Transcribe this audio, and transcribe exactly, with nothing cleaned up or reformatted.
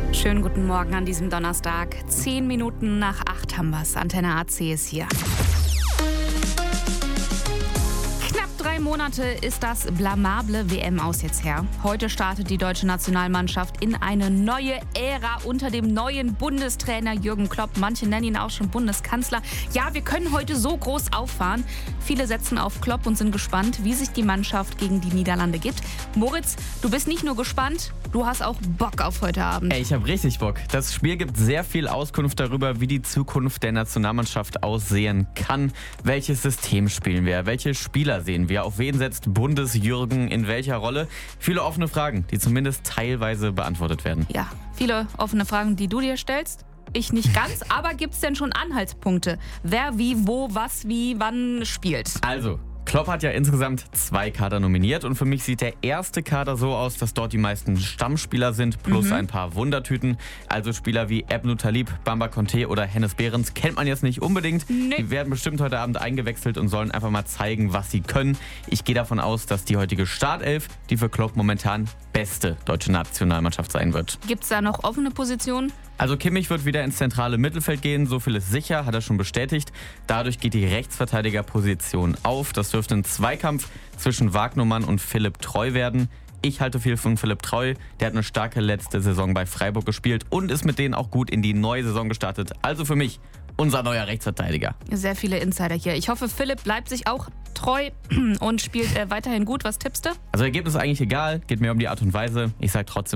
Schönen guten Morgen an diesem Donnerstag. Zehn Minuten nach acht haben wir's. Antenne A C ist hier. Knapp drei Monate ist das blamable W M-Aus jetzt her. Heute startet die deutsche Nationalmannschaft in eine neue Ära unter dem neuen Bundestrainer Jürgen Klopp. Manche nennen ihn auch schon Bundeskanzler. Ja, wir können heute so groß auffahren. Viele setzen auf Klopp und sind gespannt, wie sich die Mannschaft gegen die Niederlande gibt. Moritz, du bist nicht nur gespannt, du hast auch Bock auf heute Abend. Ey, ich habe richtig Bock. Das Spiel gibt sehr viel Auskunft darüber, wie die Zukunft der Nationalmannschaft aussehen kann. Welches System spielen wir? Welche Spieler sehen wir? Auf wen setzt Bundes-Jürgen in welcher Rolle? Viele offene Fragen, die zumindest teilweise beantwortet werden. Ja, viele offene Fragen, die du dir stellst. Ich nicht ganz, aber gibt's denn schon Anhaltspunkte? Wer, wie, wo, was, wie, wann spielt? Also, Klopp hat ja insgesamt zwei Kader nominiert und für mich sieht der erste Kader so aus, dass dort die meisten Stammspieler sind, plus mhm. ein paar Wundertüten. Also Spieler wie Ebnou Talib, Bamba Conté oder Hennes Behrens kennt man jetzt nicht unbedingt. Nee. Die werden bestimmt heute Abend eingewechselt und sollen einfach mal zeigen, was sie können. Ich gehe davon aus, dass die heutige Startelf die für Klopp momentan beste deutsche Nationalmannschaft sein wird. Gibt's da noch offene Positionen? Also Kimmich wird wieder ins zentrale Mittelfeld gehen, so viel ist sicher, hat er schon bestätigt. Dadurch geht die Rechtsverteidigerposition auf. Das dürfte ein Zweikampf zwischen Wagnumann und Philipp Treu werden. Ich halte viel von Philipp Treu, der hat eine starke letzte Saison bei Freiburg gespielt und ist mit denen auch gut in die neue Saison gestartet. Also für mich unser neuer Rechtsverteidiger. Sehr viele Insider hier. Ich hoffe, Philipp bleibt sich auch treu und spielt äh, weiterhin gut. Was tippst du? Also Ergebnis ist eigentlich egal, geht mir um die Art und Weise. Ich sage trotzdem